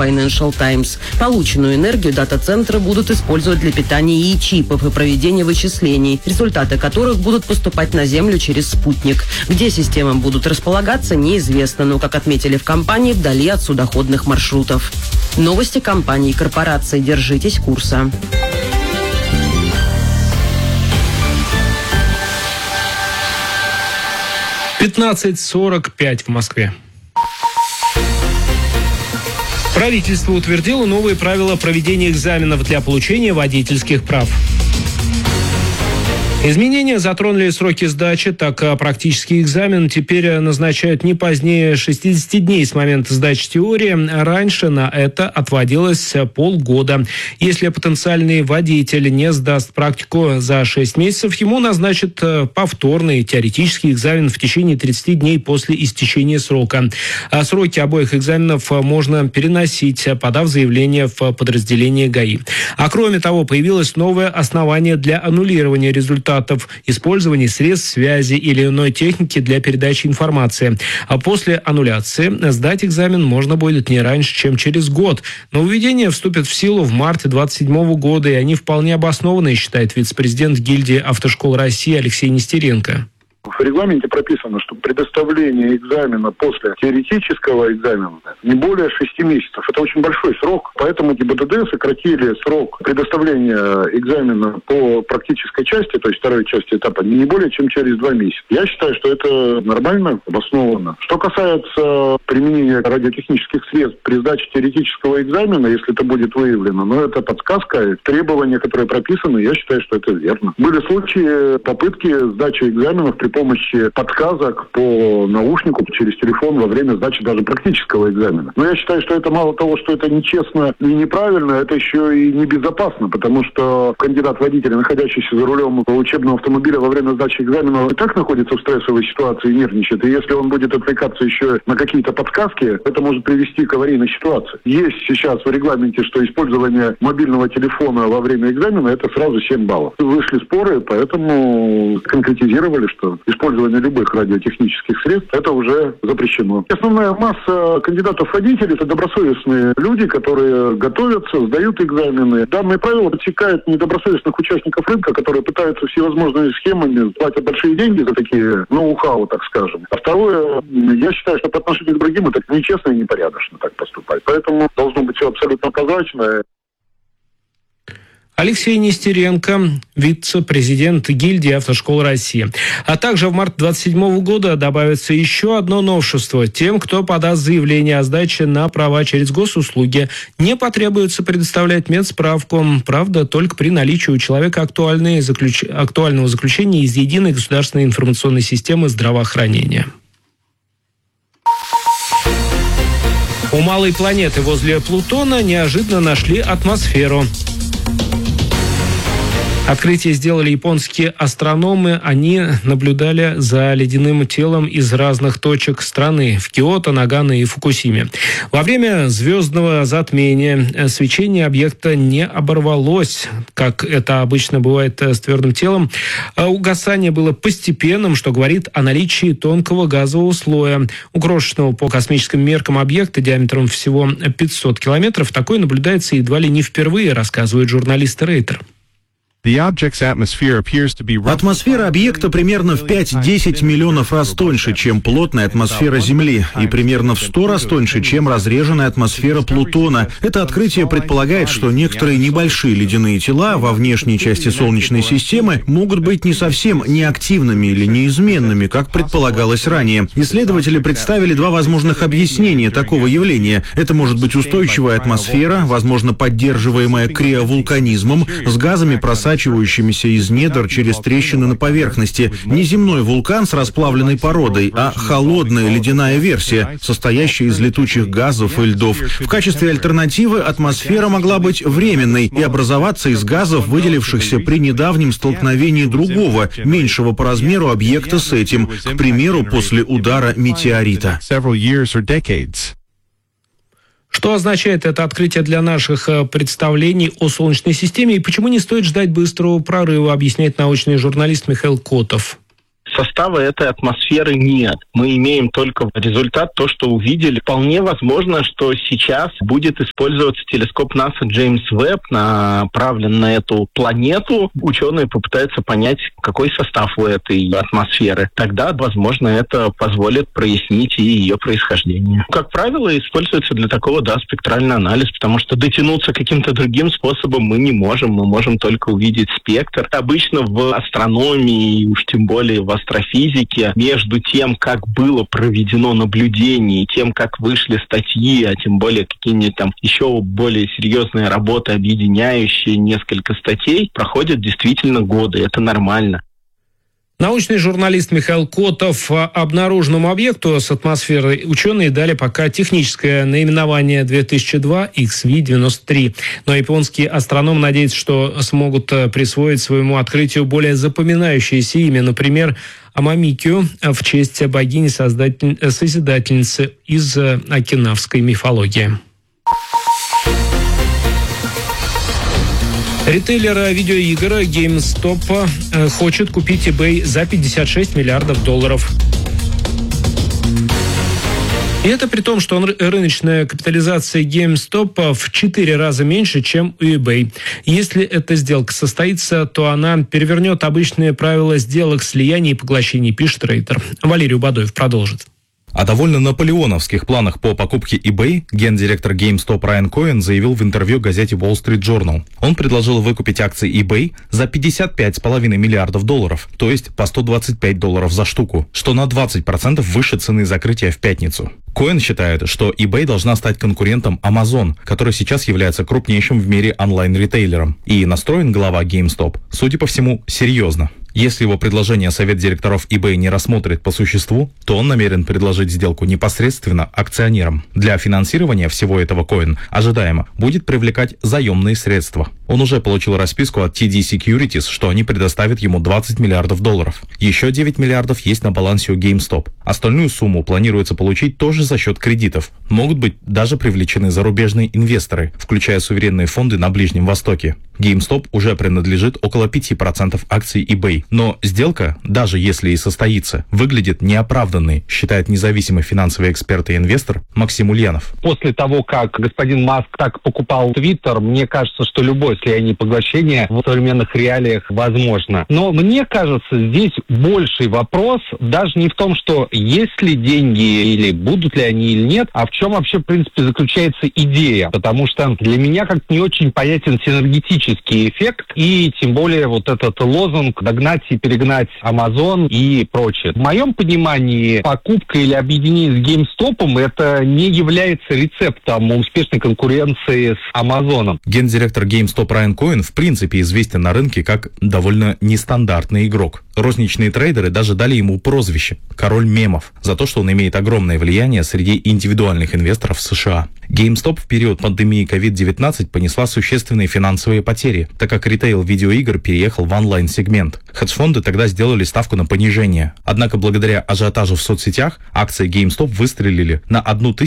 Financial Times. Полученную энергию дата-центры будут использовать для питания ИИ-чипов и проведения вычислений, результаты которых будут поступать на Землю через спутник. Где системы будут располагаться, неизвестно, но, как отметили в компании, вдали от судоходных маршрутов. Новости компании и корпорации. Держитесь курса. «15:45 в Москве. Правительство утвердило новые правила проведения экзаменов для получения водительских прав. Изменения затронули сроки сдачи, так практический экзамен теперь назначают не позднее 60 дней с момента сдачи теории. Раньше на это отводилось полгода. Если потенциальный водитель не сдаст практику за 6 месяцев, ему назначат повторный теоретический экзамен в течение 30 дней после истечения срока. А сроки обоих экзаменов можно переносить, подав заявление в подразделение ГАИ. А кроме того, появилось новое основание для аннулирования результатов использования средств связи или иной техники для передачи информации. А после аннуляции сдать экзамен можно будет не раньше, чем через год. Нововведения вступят в силу в марте 2027 года, и они вполне обоснованные, считает вице-президент гильдии автошкол России Алексей Нестеренко. В регламенте прописано, что предоставление экзамена после теоретического экзамена не более 6 месяцев. Это очень большой срок, поэтому ГИБДД сократили срок предоставления экзамена по практической части, то есть второй части этапа, не более чем через 2 месяца. Я считаю, что это нормально, обоснованно. Что касается применения радиотехнических средств при сдаче теоретического экзамена, если это будет выявлено, но это подсказка, требования, которые прописаны, я считаю, что это верно. Были случаи попытки сдачи экзаменов при помощи подсказок по наушнику через телефон во время сдачи даже практического экзамена. Но я считаю, что это мало того, что это нечестно и неправильно, это еще и небезопасно, потому что кандидат-водитель, находящийся за рулем учебного автомобиля во время сдачи экзамена, и так находится в стрессовой ситуации и нервничает. И если он будет отвлекаться еще на какие-то подсказки, это может привести к аварийной ситуации. Есть сейчас в регламенте, что использование мобильного телефона во время экзамена – это сразу 7 баллов. Вышли споры, поэтому конкретизировали, что использование любых радиотехнических средств – это уже запрещено. Основная масса кандидатов-водителей – это добросовестные люди, которые готовятся, сдают экзамены. Данные правила отсекают недобросовестных участников рынка, которые пытаются всевозможными схемами, платят большие деньги за такие ноу-хау, так скажем. А второе, я считаю, что по отношению к другим это нечестно и непорядочно так поступать. Поэтому должно быть все абсолютно прозрачно. Алексей Нестеренко, вице-президент гильдии автошкол России. А также в марте 2027 года добавится еще одно новшество. Тем, кто подаст заявление о сдаче на права через госуслуги, не потребуется предоставлять медсправку. Правда, только при наличии у человека актуального заключения из Единой государственной информационной системы здравоохранения. У малой планеты возле Плутона неожиданно нашли атмосферу. Открытие сделали японские астрономы. Они наблюдали за ледяным телом из разных точек страны – в Киото, Нагано и Фукусиме. Во время звездного затмения свечение объекта не оборвалось, как это обычно бывает с твердым телом. Угасание было постепенным, что говорит о наличии тонкого газового слоя. У крошечного по космическим меркам объекта диаметром всего 500 километров такое наблюдается едва ли не впервые, рассказывает журналист Рейтер. Атмосфера объекта примерно в 5-10 миллионов раз тоньше, чем плотная атмосфера Земли, и примерно в 100 раз тоньше, чем разреженная атмосфера Плутона. Это открытие предполагает, что некоторые небольшие ледяные тела во внешней части Солнечной системы могут быть не совсем неактивными или неизменными, как предполагалось ранее. Исследователи представили 2 возможных объяснения такого явления. Это может быть устойчивая атмосфера, возможно, поддерживаемая криовулканизмом, с газами, просачивающимися из недр через трещины на поверхности. Не земной вулкан с расплавленной породой, а холодная ледяная версия, состоящая из летучих газов и льдов. В качестве альтернативы атмосфера могла быть временной и образоваться из газов, выделившихся при недавнем столкновении другого, меньшего по размеру объекта с этим, к примеру, после удара метеорита. Что означает это открытие для наших представлений о Солнечной системе и почему не стоит ждать быстрого прорыва, объясняет научный журналист Михаил Котов. Состава этой атмосферы нет. Мы имеем только результат, то, что увидели. Вполне возможно, что сейчас будет использоваться телескоп НАСА Джеймс Уэбб, направлен на эту планету. Ученые попытаются понять, какой состав у этой атмосферы. Тогда, возможно, это позволит прояснить и ее происхождение. Как правило, используется для такого, спектральный анализ, потому что дотянуться каким-то другим способом мы не можем. Мы можем только увидеть спектр. Обычно в астрономии, уж тем более в астрофизике, между тем, как было проведено наблюдение, и тем, как вышли статьи, а тем более какие-нибудь там еще более серьезные работы, объединяющие несколько статей, проходят действительно годы. Это нормально. Научный журналист Михаил Котов. Обнаруженному объекту с атмосферой ученые дали пока техническое наименование 2002 XV-93. Но японские астрономы надеются, что смогут присвоить своему открытию более запоминающееся имя. Например, Амамикю в честь богини-созидательницы из окинавской мифологии. Ритейлер видеоигр GameStop хочет купить eBay за $56 миллиардов. И это при том, что рыночная капитализация GameStop в 4 раза меньше, чем у eBay. Если эта сделка состоится, то она перевернет обычные правила сделок, слияний и поглощений, пишет Рейтер. Валерий Убадоев продолжит. О довольно наполеоновских планах по покупке eBay гендиректор GameStop Райан Коэн заявил в интервью газете Wall Street Journal. Он предложил выкупить акции eBay за $55,5 миллиардов, то есть по $125 за штуку, что на 20% выше цены закрытия в пятницу. Коэн считает, что eBay должна стать конкурентом Amazon, который сейчас является крупнейшим в мире онлайн-ритейлером. И настроен глава GameStop, судя по всему, серьезно. Если его предложение совет директоров eBay не рассмотрит по существу, то он намерен предложить сделку непосредственно акционерам. Для финансирования всего этого Коэн, ожидаемо, будет привлекать заемные средства. Он уже получил расписку от TD Securities, что они предоставят ему $20 миллиардов. Еще $9 миллиардов есть на балансе у GameStop. Остальную сумму планируется получить тоже за счет кредитов. Могут быть даже привлечены зарубежные инвесторы, включая суверенные фонды на Ближнем Востоке. GameStop уже принадлежит около 5% акций eBay. Но сделка, даже если и состоится, выглядит неоправданной, считает независимый финансовый эксперт и инвестор Максим Ульянов. После того, как господин Маск так покупал Twitter, мне кажется, что любое слияние и поглощение в современных реалиях возможно. Но мне кажется, здесь больший вопрос даже не в том, что есть ли деньги или будут ли они или нет, а в чем вообще, в принципе, заключается идея. Потому что для меня как-то не очень понятен синергетический эффект и тем более вот этот лозунг «догнать и перегнать Amazon» и прочее. В моем понимании покупка или объединение с GameStop это не является рецептом успешной конкуренции с Amazon. Гендиректор GameStop Райан Коэн в принципе известен на рынке как довольно нестандартный игрок. Розничные трейдеры даже дали ему прозвище «Король мемов» за то, что он имеет огромное влияние среди индивидуальных инвесторов в США. GameStop в период пандемии COVID-19 понесла существенные финансовые потери, так как ритейл видеоигр переехал в онлайн-сегмент. Хедж-фонды тогда сделали ставку на понижение. Однако благодаря ажиотажу в соцсетях акции GameStop выстрелили на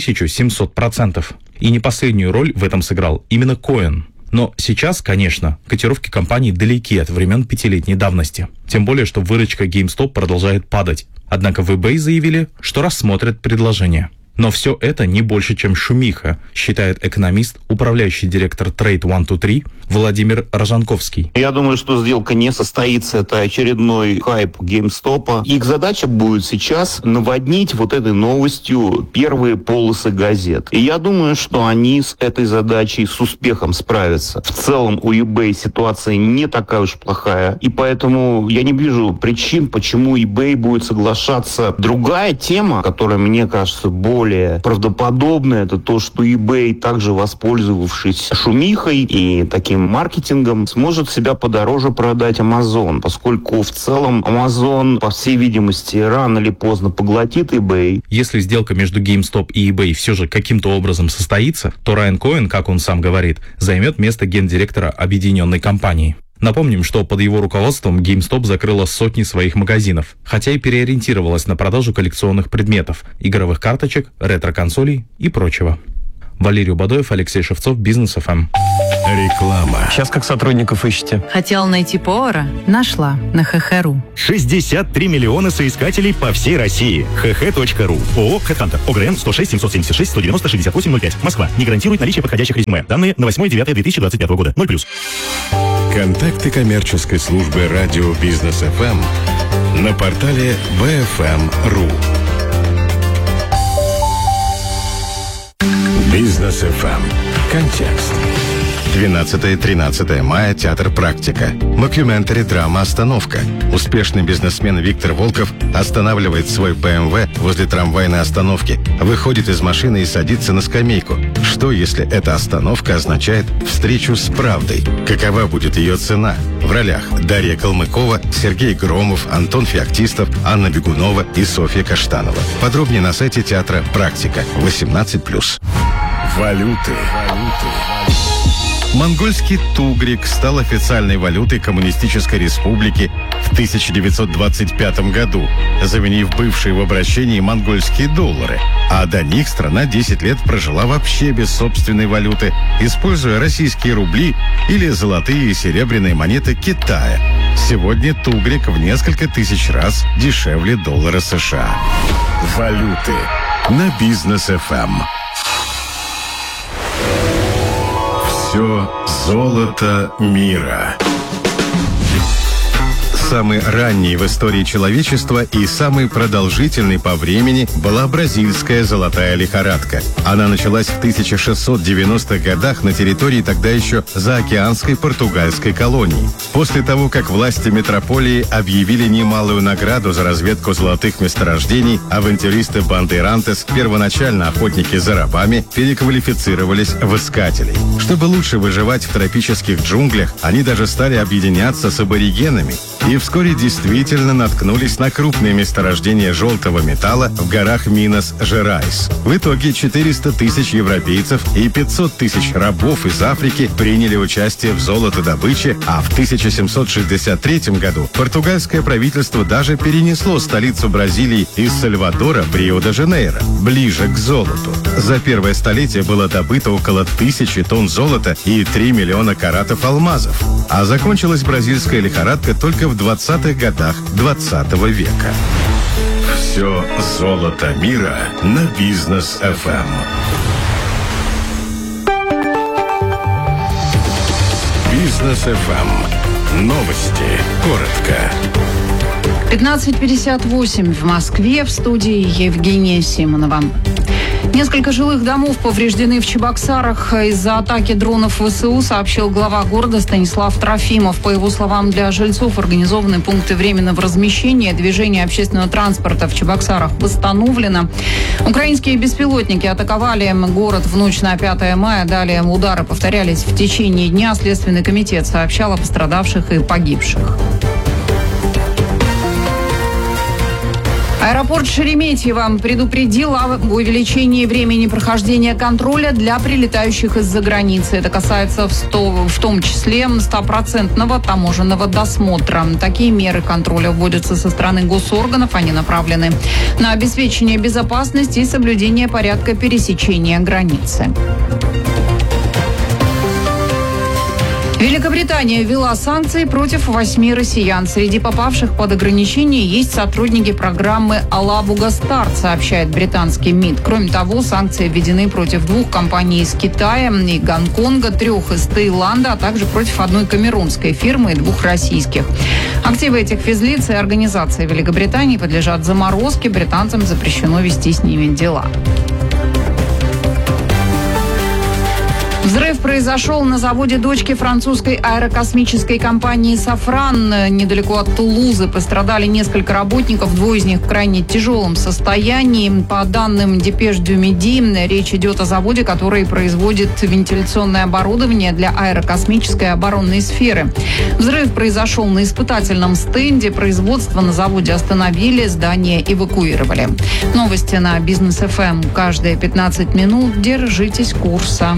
1700%. И не последнюю роль в этом сыграл именно Коэн. Но сейчас, конечно, котировки компании далеки от времен 5-летней давности. Тем более, что выручка GameStop продолжает падать. Однако в eBay заявили, что рассмотрят предложение. Но все это не больше, чем шумиха, считает экономист, управляющий директор Trade 123 Владимир Рожанковский. Я думаю, что сделка не состоится. Это очередной хайп GameStop. Их задача будет сейчас наводнить вот этой новостью первые полосы газет. И я думаю, что они с этой задачей с успехом справятся. В целом у eBay ситуация не такая уж плохая. И поэтому я не вижу причин, почему eBay будет соглашаться. Другая тема, которая, мне кажется, более правдоподобная, это то, что eBay, также воспользовавшись шумихой и таким маркетингом, сможет себя подороже продать Amazon, поскольку в целом Amazon, по всей видимости, рано или поздно поглотит eBay. Если сделка между GameStop и eBay все же каким-то образом состоится, то Райан Коэн, как он сам говорит, займет место гендиректора объединенной компании. Напомним, что под его руководством GameStop закрыла сотни своих магазинов, хотя и переориентировалась на продажу коллекционных предметов, игровых карточек, ретро-консолей и прочего. Валерий Бадоев, Алексей Шевцов, Бизнес ФМ. Реклама. Сейчас как сотрудников ищете? Хотела найти повара? Нашла на ХХ.ру. 63 миллиона соискателей по всей России. hh.ru. ООО «Хэдхантер». ОГРН 106 776 190 68 05. Москва. Не гарантирует наличие подходящих резюме. Данные на 8.9.2025 года. 0+. Контакты коммерческой службы радио Бизнес ФМ на портале bfm.ru. Бизнес ФМ. Контекст. 12-13 мая. Театр «Практика». Мокюментари драма «Остановка». Успешный бизнесмен Виктор Волков останавливает свой БМВ возле трамвайной остановки, выходит из машины и садится на скамейку. Что, если эта остановка означает встречу с правдой? Какова будет ее цена? В ролях Дарья Калмыкова, Сергей Громов, Антон Феоктистов, Анна Бегунова и Софья Каштанова. Подробнее на сайте театра «Практика». 18+. Валюты. Монгольский тугрик стал официальной валютой Коммунистической Республики в 1925 году, заменив бывшие в обращении монгольские доллары. А до них страна 10 лет прожила вообще без собственной валюты, используя российские рубли или золотые и серебряные монеты Китая. Сегодня тугрик в несколько тысяч раз дешевле доллара США. Валюты на Бизнес ФМ. Все золото мира. Самый ранний в истории человечества и самый продолжительный по времени была бразильская золотая лихорадка. Она началась в 1690-х годах на территории тогда еще заокеанской португальской колонии. После того, как власти метрополии объявили немалую награду за разведку золотых месторождений, авантюристы Бандейрантес, первоначально охотники за рабами, переквалифицировались в искателей. Чтобы лучше выживать в тропических джунглях, они даже стали объединяться с аборигенами и вскоре действительно наткнулись на крупные месторождения желтого металла в горах Минас-Жерайс. В итоге 400 тысяч европейцев и 500 тысяч рабов из Африки приняли участие в золотодобыче, а в 1763 году португальское правительство даже перенесло столицу Бразилии из Сальвадора в Рио-де-Жанейро, ближе к золоту. За первое столетие было добыто около 1000 тонн золота и 3 миллиона каратов алмазов. А закончилась бразильская лихорадка только в 20-х годах 20 века. Все золото мира на Бизнес ФМ. Бизнес ФМ. Новости. Коротко. 15:58 в Москве. В студии Евгения Симонова. Несколько жилых домов повреждены в Чебоксарах из-за атаки дронов ВСУ, сообщил глава города Станислав Трофимов. По его словам, для жильцов организованы пункты временного размещения. Движение общественного транспорта в Чебоксарах восстановлено. Украинские беспилотники атаковали город в ночь на 5 мая. Далее удары повторялись в течение дня. Следственный комитет сообщал о пострадавших и погибших. Аэропорт Шереметьево предупредил об увеличении времени прохождения контроля для прилетающих из-за границы. Это касается в том числе 100% таможенного досмотра. Такие меры контроля вводятся со стороны госорганов. Они направлены на обеспечение безопасности и соблюдение порядка пересечения границы. Великобритания ввела санкции против 8 россиян. Среди попавших под ограничения есть сотрудники программы «Алабуга Старт», сообщает британский МИД. Кроме того, санкции введены против 2 компаний из Китая и Гонконга, 3 из Таиланда, а также против 1 камерунской фирмы и 2 российских. Активы этих физлиц и организаций Великобритании подлежат заморозке. Британцам запрещено вести с ними дела. Взрыв произошел на заводе дочки французской аэрокосмической компании «Сафран» недалеко от Тулузы. Пострадали несколько работников, 2 из них в крайне тяжелом состоянии. По данным Депеш дю Миди, речь идет о заводе, который производит вентиляционное оборудование для аэрокосмической оборонной сферы. Взрыв произошел на испытательном стенде. Производство на заводе остановили, здание эвакуировали. Новости на Бизнес ФМ. Каждые 15 минут держитесь курса.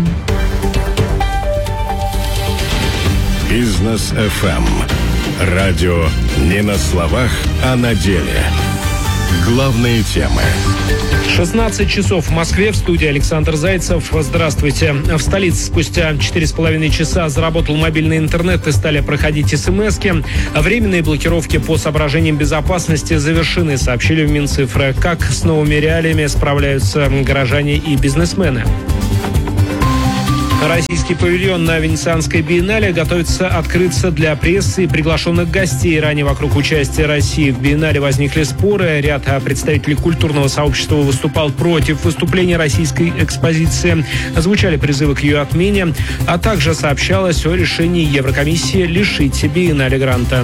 Бизнес ФМ. Радио не на словах, а на деле. Главные темы. 16 часов в Москве. В студии Александр Зайцев. Здравствуйте. В столице спустя 4,5 часа заработал мобильный интернет и стали проходить СМСки. Временные блокировки по соображениям безопасности завершены, сообщили в Минцифры. Как с новыми реалиями справляются горожане и бизнесмены? Российский павильон на Венецианской биеннале готовится открыться для прессы и приглашенных гостей. Ранее вокруг участия России в биеннале возникли споры. Ряд представителей культурного сообщества выступал против выступления российской экспозиции. Звучали призывы к ее отмене, а также сообщалось о решении Еврокомиссии лишить биеннале гранта.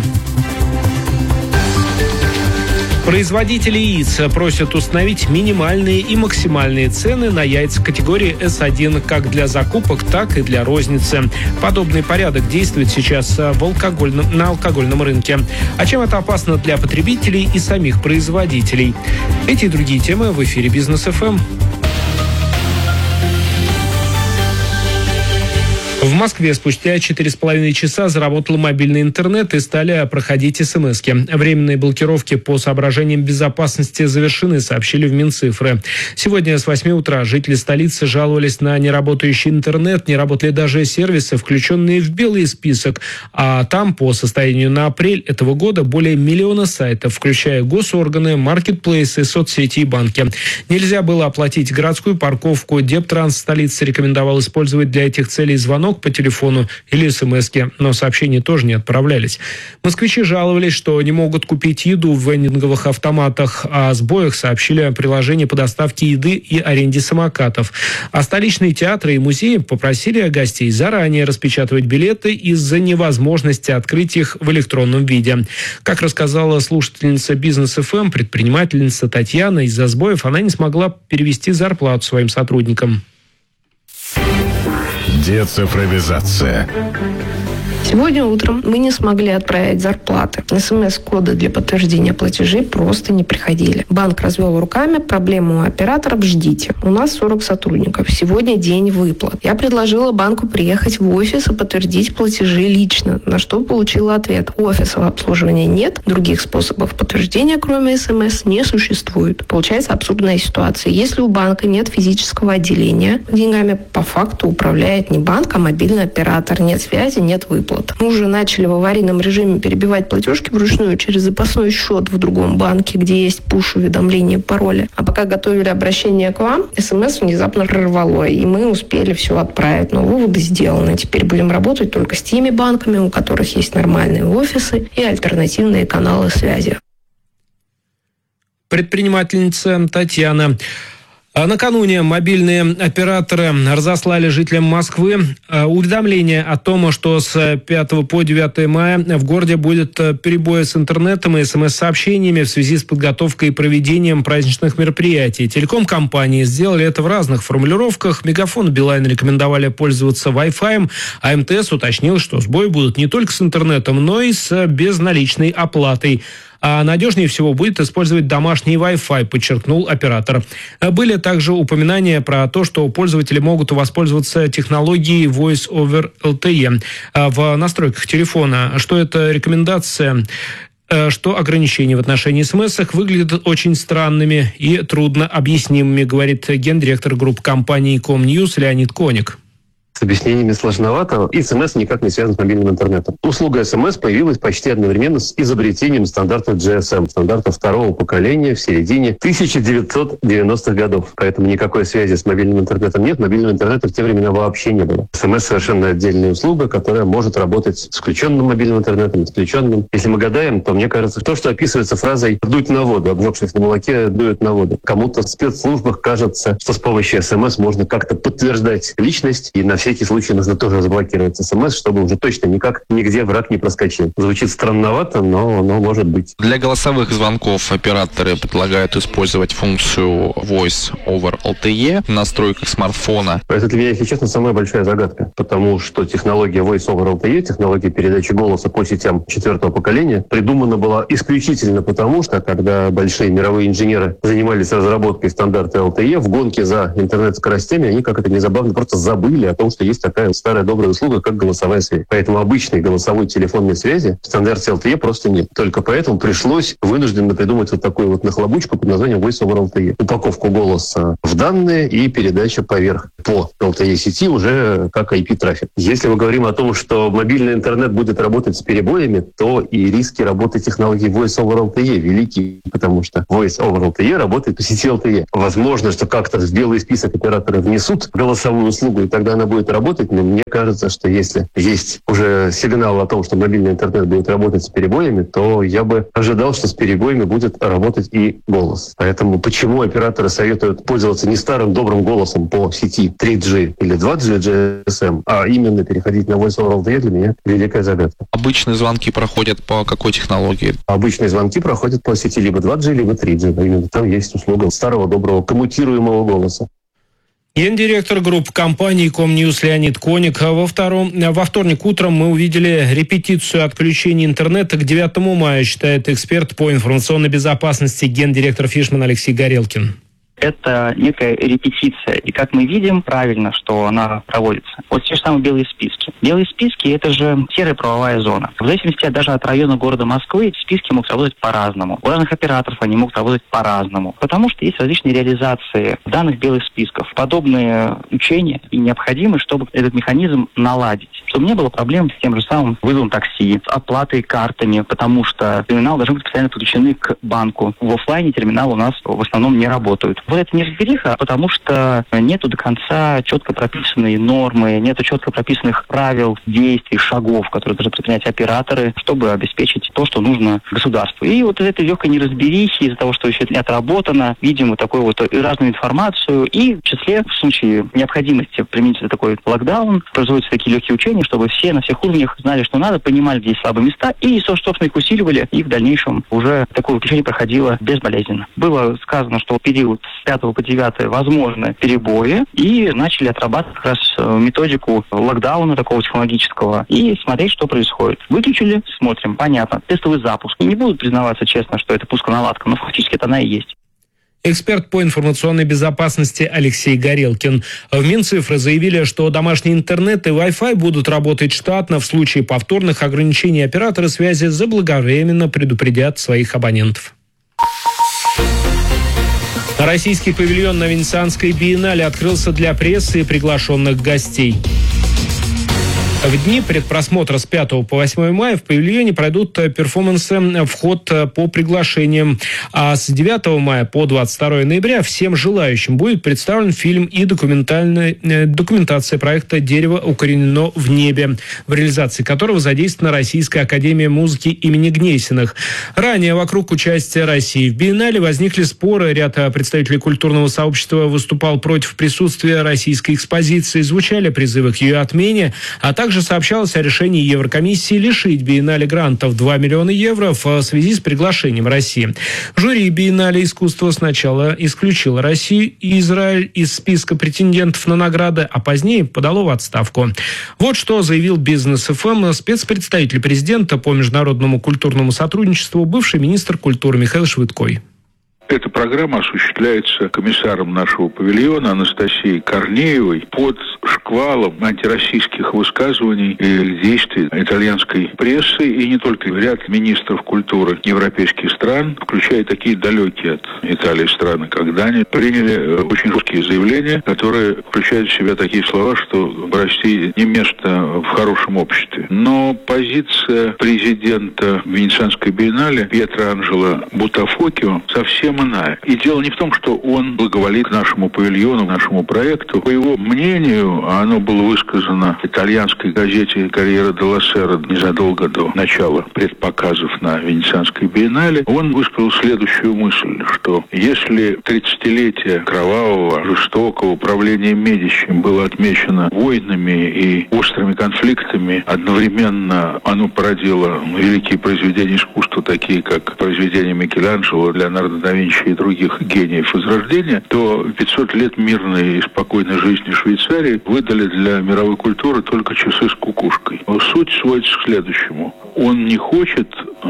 Производители яиц просят установить минимальные и максимальные цены на яйца категории S1 как для закупок, так и для розницы. Подобный порядок действует сейчас на алкогольном рынке. А чем это опасно для потребителей и самих производителей? Эти и другие темы в эфире Бизнес ФМ. В Москве спустя 4,5 часа заработал мобильный интернет и стали проходить СМСки. Временные блокировки по соображениям безопасности завершены, сообщили в Минцифры. Сегодня с 8 утра жители столицы жаловались на неработающий интернет, не работали даже сервисы, включенные в белый список. А там по состоянию на апрель этого года более миллиона сайтов, включая госорганы, маркетплейсы, соцсети и банки. Нельзя было оплатить городскую парковку. Дептранс столицы рекомендовал использовать для этих целей звонок по телефону или смски, но сообщения тоже не отправлялись. Москвичи жаловались, что не могут купить еду в вендинговых автоматах, а о сбоях сообщили приложение по доставке еды и аренде самокатов. А столичные театры и музеи попросили гостей заранее распечатывать билеты из-за невозможности открыть их в электронном виде. Как рассказала слушательница Бизнес ФМ, предпринимательница Татьяна, из-за сбоев она не смогла перевести зарплату своим сотрудникам. Децифровизация. Сегодня утром мы не смогли отправить зарплаты. СМС-коды для подтверждения платежей просто не приходили. Банк развел руками, проблему у операторов ждите. У нас 40 сотрудников. Сегодня день выплат. Я предложила банку приехать в офис и подтвердить платежи лично, на что получила ответ. Офисного обслуживания нет, других способов подтверждения, кроме СМС, не существует. Получается абсурдная ситуация. Если у банка нет физического отделения, деньгами по факту управляет не банк, а мобильный оператор. Нет связи, нет выплат. Мы уже начали в аварийном режиме перебивать платежки вручную через запасной счет в другом банке, где есть пуш-уведомления, пароли. А пока готовили обращение к вам, СМС внезапно прорвало, и мы успели все отправить. Но выводы сделаны. Теперь будем работать только с теми банками, у которых есть нормальные офисы и альтернативные каналы связи. Предпринимательница Татьяна. Накануне мобильные операторы разослали жителям Москвы уведомление о том, что с 5 по 9 мая в городе будет перебои с интернетом и СМС-сообщениями в связи с подготовкой и проведением праздничных мероприятий. Телеком-компании сделали это в разных формулировках. Мегафон и Билайн рекомендовали пользоваться Wi-Fi, а МТС уточнил, что сбои будут не только с интернетом, но и с безналичной оплатой. А надежнее всего будет использовать домашний Wi-Fi, подчеркнул оператор. Были также упоминания про то, что пользователи могут воспользоваться технологией Voice over LTE в настройках телефона. Что это рекомендация? Что ограничения в отношении смс-ок выглядят очень странными и трудно объяснимыми, говорит гендиректор группы компании Комньюз Леонид Коник. С объяснениями сложновато, и СМС никак не связан с мобильным интернетом. Услуга СМС появилась почти одновременно с изобретением стандарта GSM, стандарта второго поколения в середине 1990-х годов. Поэтому никакой связи с мобильным интернетом нет, мобильного интернета в те времена вообще не было. СМС совершенно отдельная услуга, которая может работать с включенным мобильным интернетом, с включенным. Если мы гадаем, то мне кажется, то, что описывается фразой «дуть на воду», обжегшись на молоке, дует на воду. Кому-то в спецслужбах кажется, что с помощью СМС можно как-то подтверждать личность, и на всякий случай нужно тоже заблокировать СМС, чтобы уже точно никак нигде враг не проскочил. Звучит странновато, но оно может быть. Для голосовых звонков операторы предлагают использовать функцию Voice over LTE в настройках смартфона. Это для меня, если честно, самая большая загадка, потому что технология Voice over LTE, технология передачи голоса по сетям 4-го поколения, придумана была исключительно потому, что когда большие мировые инженеры занимались разработкой стандарта LTE, в гонке за интернет-скоростями, они, как это незабавно, просто забыли о том, что есть такая старая добрая услуга, как голосовая связь. Поэтому обычной голосовой телефонной связи в стандарте LTE просто нет. Только поэтому пришлось вынужденно придумать вот такую вот нахлобучку под названием Voice over LTE. Упаковку голоса в данные и передача поверх по LTE сети уже как IP-трафик. Если мы говорим о том, что мобильный интернет будет работать с перебоями, то и риски работы технологии Voice over LTE велики, потому что Voice over LTE работает по сети LTE. Возможно, что как-то в белый список операторы внесут голосовую услугу, и тогда она будет работать, но мне кажется, что если есть уже сигнал о том, что мобильный интернет будет работать с перебоями, то я бы ожидал, что с перебоями будет работать и голос. Поэтому почему операторы советуют пользоваться не старым добрым голосом по сети 3G или 2G GSM, а именно переходить на Voice over LTE, для меня великая загадка. Обычные звонки проходят по какой технологии? Обычные звонки проходят по сети либо 2G, либо 3G. Именно там есть услуга старого доброго коммутируемого голоса. Гендиректор группы компании Комньюз Леонид Коник. Во вторник утром мы увидели репетицию отключения интернета к 9 мая, считает эксперт по информационной безопасности гендиректор Фишман Алексей Горелкин. Это некая репетиция. И как мы видим, правильно, что она проводится. Вот те же самые белые списки. Белые списки – это же серая правовая зона. В зависимости даже от района города Москвы эти списки могут работать по-разному. У разных операторов они могут работать по-разному. Потому что есть различные реализации данных белых списков. Подобные учения и необходимы, чтобы этот механизм наладить. Чтобы не было проблем с тем же самым вызовом такси, с оплатой картами, потому что терминалы должны быть постоянно подключены к банку. В офлайне терминалы у нас в основном не работают. Вот это неразбериха, потому что нету до конца четко прописанной нормы, нету четко прописанных правил, действий, шагов, которые должны предпринять операторы, чтобы обеспечить то, что нужно государству. И вот из этой легкой неразберихи, из-за того, что еще не отработано, видим вот такую вот разную информацию, и в числе, в случае необходимости применить такой локдаун, производятся такие легкие учения, чтобы все на всех уровнях знали, что надо, понимали, где есть слабые места, и, собственно, их усиливали, и в дальнейшем уже такое выключение проходило безболезненно. Было сказано, что в период с 5 по 9 возможны перебои, и начали отрабатывать как раз методику локдауна такого технологического и смотреть, что происходит. Выключили, смотрим, понятно, тестовый запуск. И не будут признаваться честно, что это пусконаладка, но фактически это она и есть. Эксперт по информационной безопасности Алексей Горелкин. В Минцифры заявили, что домашний интернет и Wi-Fi будут работать штатно. В случае повторных ограничений операторы связи заблаговременно предупредят своих абонентов. Российский павильон на Венецианской биеннале открылся для прессы и приглашенных гостей. В дни предпросмотра с 5 по 8 мая в павильоне пройдут перформансы «Вход по приглашениям». А с 9 мая по 22 ноября всем желающим будет представлен фильм и документация проекта «Дерево укоренено в небе», в реализации которого задействована Российская академия музыки имени Гнесиных. Ранее вокруг участия России в биеннале возникли споры. Ряд представителей культурного сообщества выступал против присутствия российской экспозиции. Звучали призывы к ее отмене, а также сообщалось о решении Еврокомиссии лишить биеннале грантов 2 миллиона евро в связи с приглашением России. Жюри биеннале искусства сначала исключило Россию и Израиль из списка претендентов на награды, а позднее подало в отставку. Вот что заявил Бизнес ФМ спецпредставитель президента по международному культурному сотрудничеству, бывший министр культуры Михаил Швыдкой. Эта программа осуществляется комиссаром нашего павильона Анастасией Корнеевой под шквалом антироссийских высказываний и действий итальянской прессы, и не только. Ряд министров культуры европейских стран, включая такие далекие от Италии страны, как Дания, приняли очень жесткие заявления, которые включают в себя такие слова, что в России не место в хорошем обществе. Но позиция президента Венецианской биеннале Пьетро Анджело Бутафокио совсем иная. И дело не в том, что он благоволит нашему павильону, нашему проекту. По его мнению, а оно было высказано в итальянской газете «Корьера делла Сера» незадолго до начала предпоказов на Венецианской биеннале, он высказал следующую мысль, что если 30-летие кровавого, жестокого управления Медичи было отмечено войнами и острыми конфликтами, одновременно оно породило великие произведения искусства, такие как произведения Микеланджело, Леонардо да Винчи Винчи и других гениев Возрождения, то 500 лет мирной и спокойной жизни Швейцарии выдали для мировой культуры только часы с кукушкой. Суть сводится к следующему. Он не хочет,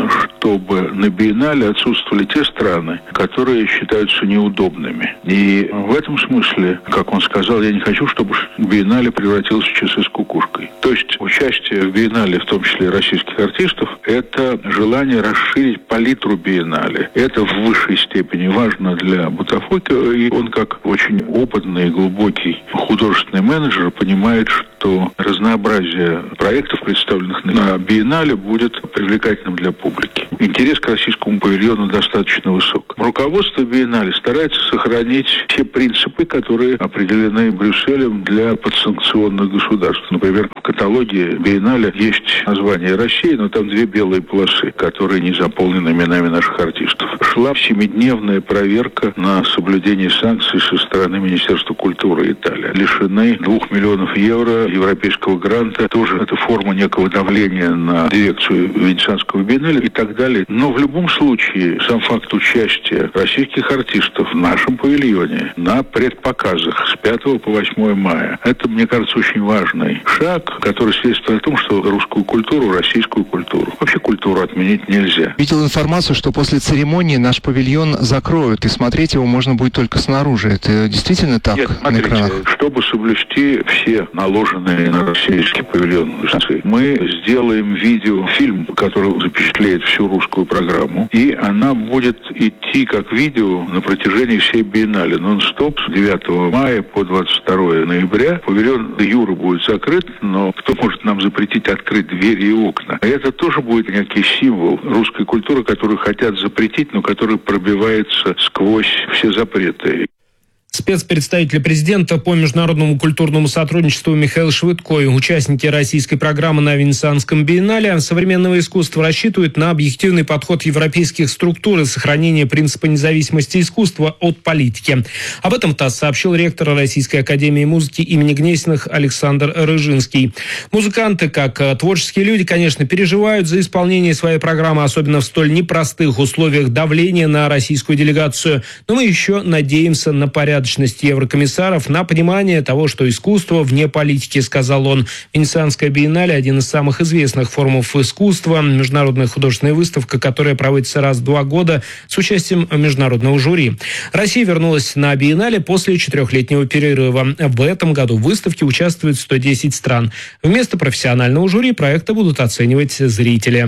чтобы на биеннале отсутствовали те страны, которые считаются неудобными. И в этом смысле, как он сказал, я не хочу, чтобы биеннале превратилось в часы с кукушкой. То есть участие в биеннале, в том числе российских артистов, это желание расширить палитру биеннале. Это в высшей степени важно для Бутафоки, и он, как очень опытный и глубокий художественный менеджер, понимает, что разнообразие проектов, представленных на биеннале, будет привлекательным для публики. Интерес к российскому павильону достаточно высок. Руководство биеннале старается сохранить те принципы, которые определены Брюсселем для подсанкционных государств. Например, в каталоге биеннале есть название России, но там 2 белые полосы, которые не заполнены именами наших артистов. Шла 7-дневная проверка на соблюдение санкций со стороны Министерства культуры Италии. Лишены 2 миллионов евро европейского гранта. Тоже это форма некого давления на дирекцию Венецианского биеннале и так далее. Но в любом случае сам факт участия российских артистов в нашем павильоне на предпоказах с 5 по 8 мая, это, мне кажется, очень важный шаг, который свидетельствует о том, что русскую культуру, российскую культуру, вообще культуру отменить нельзя. Видел информацию, что после церемонии наш павильон закроют, и смотреть его можно будет только снаружи. Это действительно так? Нет, смотрите, на экранах? Чтобы соблюсти все наложенные на российский павильон санкции, мы сделаем видеофильм, который запечатлеет всю русскую программу, и она будет идти как видео на протяжении всей биеннале. Нон-стоп с 9 мая по 22 ноября. Павильон Юра будет закрыт, но кто может нам запретить открыть двери и окна? Это тоже будет некий символ русской культуры, которую хотят запретить, но который пробивается сквозь все запреты. Спецпредставитель президента по международному культурному сотрудничеству Михаил Швыдко и участники российской программы на Венецианском биеннале современного искусства рассчитывают на объективный подход европейских структур и сохранение принципа независимости искусства от политики. Об этом ТАСС сообщил ректор Российской академии музыки имени Гнесиных Александр Рыжинский. Музыканты, как творческие люди, конечно, переживают за исполнение своей программы, особенно в столь непростых условиях давления на российскую делегацию. Но мы еще надеемся на порядок еврокомиссаров, на понимание того, что искусство вне политики, сказал он. Венецианская биеннале – один из самых известных форумов искусства, международная художественная выставка, которая проводится раз в 2 года с участием международного жюри. Россия вернулась на биеннале после 4-летнего перерыва. В этом году в выставке участвует 110 стран. Вместо профессионального жюри проекты будут оценивать зрители.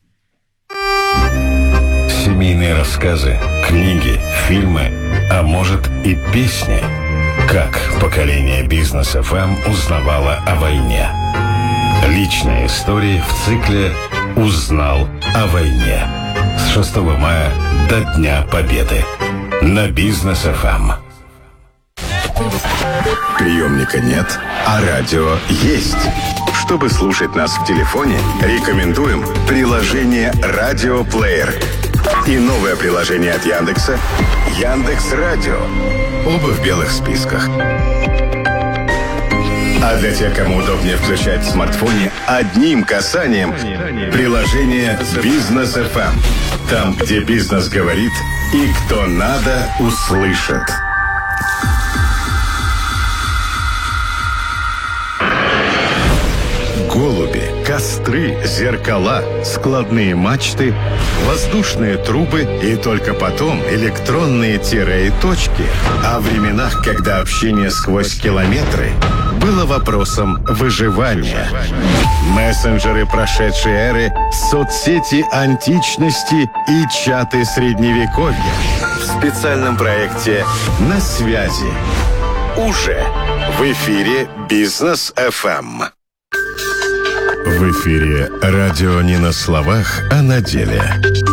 Семейные рассказы, книги, фильмы, а может и песни. Как поколение Бизнес ФМ узнавало о войне. Личные истории в цикле «Узнал о войне». С 6 мая до Дня Победы. На Бизнес ФМ. Приемника нет, а радио есть. Чтобы слушать нас в телефоне, рекомендуем приложение «Радиоплеер». И новое приложение от Яндекса «Яндекс.Радио». Оба в белых списках. А для тех, кому удобнее включать в смартфоне одним касанием приложение «Бизнес ФМ». Там, где бизнес говорит и кто надо, услышит. Голуби, костры, зеркала, складные мачты, воздушные трубы и только потом электронные тире и точки. О временах, когда общение сквозь километры было вопросом выживания. Мессенджеры прошедшей эры, соцсети античности и чаты средневековья. В специальном проекте «На связи». Уже в эфире «Бизнес ФМ». В эфире радио не на словах, а на деле.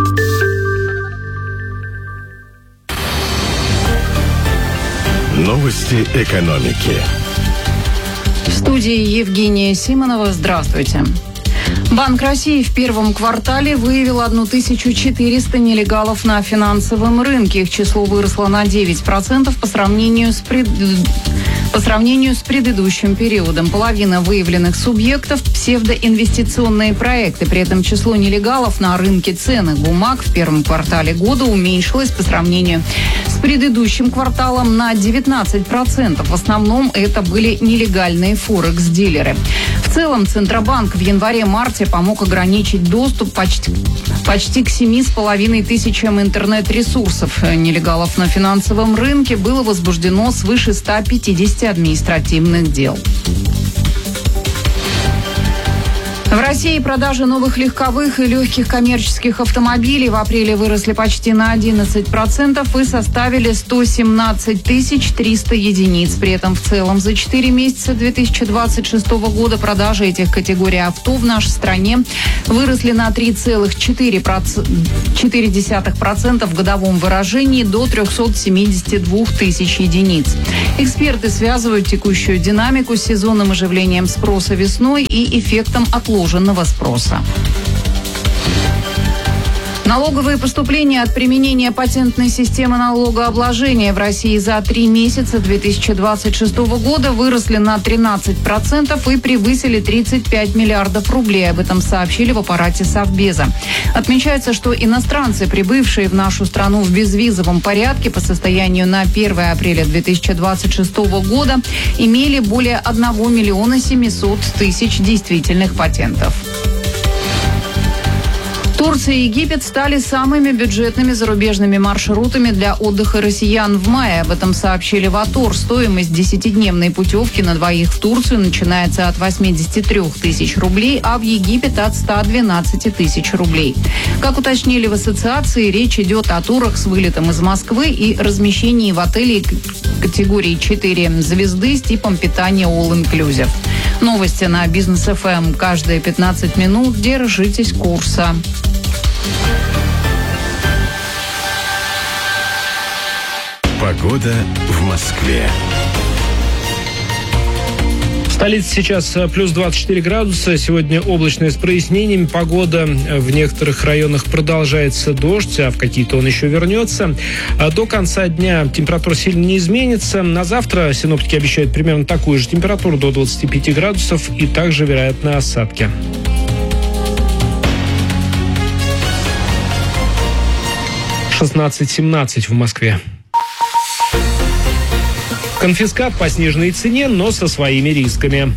Новости экономики. В студии Евгения Симонова. Здравствуйте. Банк России в первом квартале выявил 1400 нелегалов на финансовом рынке. Их число выросло на 9% по сравнению с По сравнению с предыдущим периодом, половина выявленных субъектов – псевдоинвестиционные проекты. При этом число нелегалов на рынке ценных бумаг в первом квартале года уменьшилось по сравнению с предыдущим кварталом на 19%. В основном это были нелегальные форекс-дилеры. В целом Центробанк в январе-марте помог ограничить доступ почти к 7,5 тысячам интернет-ресурсов. Нелегалов на финансовом рынке было возбуждено свыше 150 административных дел. В России продажи новых легковых и легких коммерческих автомобилей в апреле выросли почти на 11% и составили 117 300 единиц. При этом в целом за 4 месяца 2026 года продажи этих категорий авто в нашей стране выросли на 3,4% в годовом выражении до 372 тысяч единиц. Эксперты связывают текущую динамику с сезонным оживлением спроса весной и эффектом отложенного спроса. Налоговые поступления от применения патентной системы налогообложения в России за 3 месяца 2026 года выросли на 13% и превысили 35 миллиардов рублей. Об этом сообщили в аппарате Совбеза. Отмечается, что иностранцы, прибывшие в нашу страну в безвизовом порядке по состоянию на 1 апреля 2026 года, имели более 1 миллиона 700 тысяч действительных патентов. Турция и Египет стали самыми бюджетными зарубежными маршрутами для отдыха россиян в мае. Об этом сообщили в АТОР. Стоимость 10-дневной путевки на двоих в Турцию начинается от 83 тысяч рублей, а в Египет от 112 тысяч рублей. Как уточнили в ассоциации, речь идет о турах с вылетом из Москвы и размещении в отеле категории 4 звезды с типом питания All Inclusive. Новости на Бизнес ФМ каждые 15 минут. Держитесь курса. Погода в Москве. В столице сейчас плюс 24 градуса. Сегодня облачная с прояснениями. Погода в некоторых районах продолжается дождь, а в какие-то он еще вернется. До конца дня температура сильно не изменится. На завтра синоптики обещают примерно такую же температуру, до 25 градусов, и также вероятны осадки. — 16-17 в Москве. Конфискат по сниженной цене, но со своими рисками.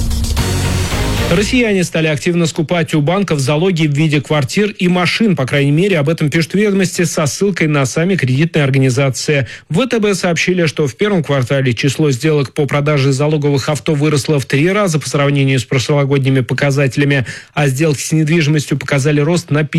Россияне стали активно скупать у банков залоги в виде квартир и машин. По крайней мере, об этом пишут «Ведомости» со ссылкой на сами кредитные организации. В ВТБ сообщили, что в первом квартале число сделок по продаже залоговых авто выросло в 3 раза по сравнению с прошлогодними показателями, а сделки с недвижимостью показали рост на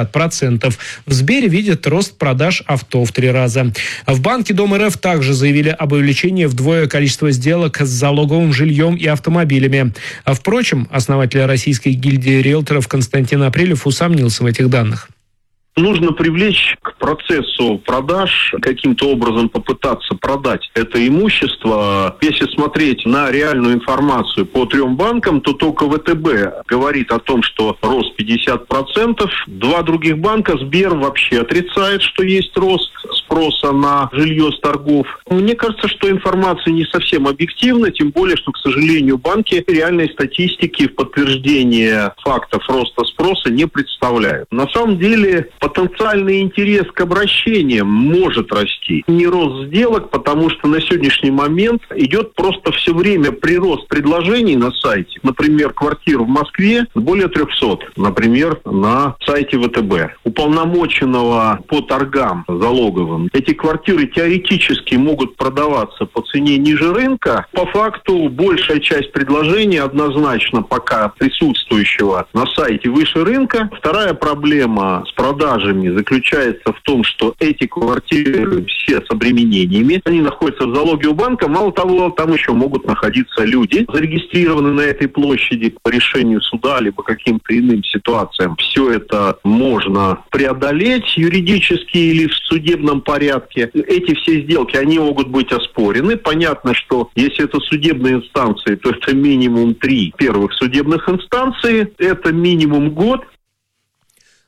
50%. В Сбере видят рост продаж авто в 3 раза. В Банке Дом РФ также заявили об увеличении вдвое количества сделок с залоговым жильем и автомобилями. Впрочем, основатель Российской гильдии риэлторов Константин Апрелев усомнился в этих данных. Нужно привлечь к процессу продаж, каким-то образом попытаться продать это имущество. Если смотреть на реальную информацию по 3 банкам, то только ВТБ говорит о том, что рост 50%. 2 других банка, Сбер, вообще отрицает, что есть рост спроса на жилье с торгов. Мне кажется, что информация не совсем объективна, тем более, что, к сожалению, банки реальной статистики в подтверждение фактов роста спроса не представляют. На самом деле, потенциальный интерес к обращениям может расти. Не рост сделок, потому что на сегодняшний момент идет просто все время прирост предложений на сайте. Например, квартир в Москве более 300, например, на сайте ВТБ. Уполномоченного по торгам залоговым. Эти квартиры теоретически могут продаваться по цене ниже рынка. По факту большая часть предложений однозначно пока присутствующего на сайте выше рынка. Вторая проблема с продажей заключается в том, что эти квартиры все с обременениями, они находятся в залоге у банка. Мало того, там еще могут находиться люди, зарегистрированные на этой площади по решению суда, либо каким-то иным ситуациям. Все это можно преодолеть юридически или в судебном порядке. Эти все сделки, они могут быть оспорены. Понятно, что если это судебные инстанции, то это минимум 3 первых судебных инстанции, это минимум год.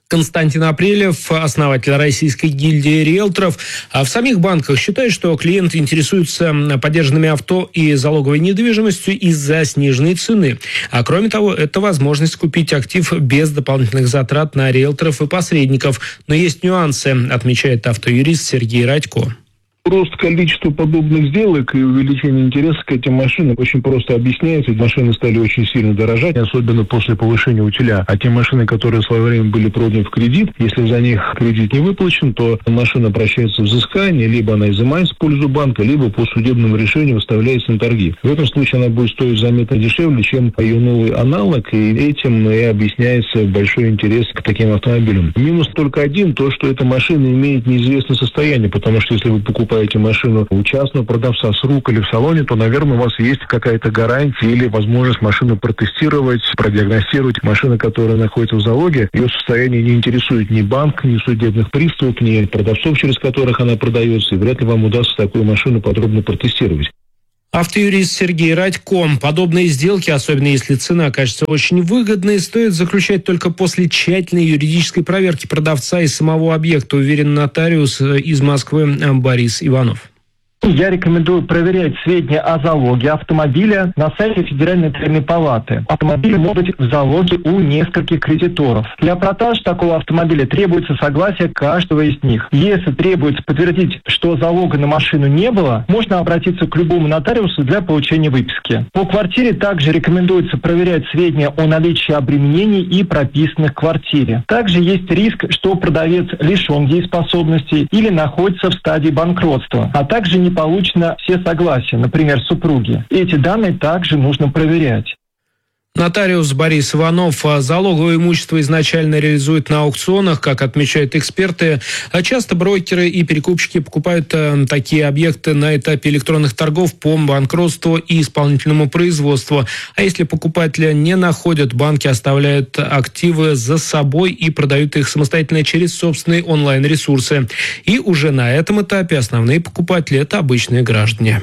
Константин Апрелев, основатель Российской гильдии риэлторов, в самих банках считают, что клиенты интересуются подержанными авто и залоговой недвижимостью из-за сниженной цены. А кроме того, это возможность купить актив без дополнительных затрат на риэлторов и посредников. Но есть нюансы, отмечает автоюрист Сергей Радько. Рост количества подобных сделок и увеличение интереса к этим машинам очень просто объясняется. Машины стали очень сильно дорожать, особенно после повышения утиля. А те машины, которые в свое время были проданы в кредит, если за них кредит не выплачен, то машина обращается в взыскание, либо она изымается в пользу банка, либо по судебному решению выставляется на торги. В этом случае она будет стоить заметно дешевле, чем ее новый аналог, и этим и объясняется большой интерес к таким автомобилям. Минус только один, то, что эта машина имеет неизвестное состояние, потому что если вы покупаете машину у частного продавца с рук или в салоне, то, наверное, у вас есть какая-то гарантия или возможность машину протестировать, продиагностировать. Машина, которая находится в залоге, ее состояние не интересует ни банк, ни судебных приставов, ни продавцов, через которых она продается, и вряд ли вам удастся такую машину подробно протестировать. Автоюрист Сергей Радько. Подобные сделки, особенно если цена окажется очень выгодной, стоит заключать только после тщательной юридической проверки продавца и самого объекта, уверен нотариус из Москвы Борис Иванов. Я рекомендую проверять сведения о залоге автомобиля на сайте Федеральной нотариальной палаты. Автомобиль может быть в залоге у нескольких кредиторов. Для продажи такого автомобиля требуется согласие каждого из них. Если требуется подтвердить, что залога на машину не было, можно обратиться к любому нотариусу для получения выписки. По квартире также рекомендуется проверять сведения о наличии обременений и прописанных в квартире. Также есть риск, что продавец лишен дееспособности или находится в стадии банкротства, а также не получено все согласия, например, супруги. Эти данные также нужно проверять. Нотариус Борис Иванов. Залоговое имущество изначально реализует на аукционах, как отмечают эксперты. А часто брокеры и перекупщики покупают такие объекты на этапе электронных торгов по банкротству и исполнительному производству. А если покупателя не находят, банки оставляют активы за собой и продают их самостоятельно через собственные онлайн-ресурсы. И уже на этом этапе основные покупатели – это обычные граждане.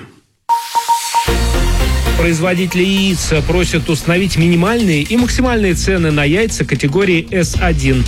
Производители яиц просят установить минимальные и максимальные цены на яйца категории S1.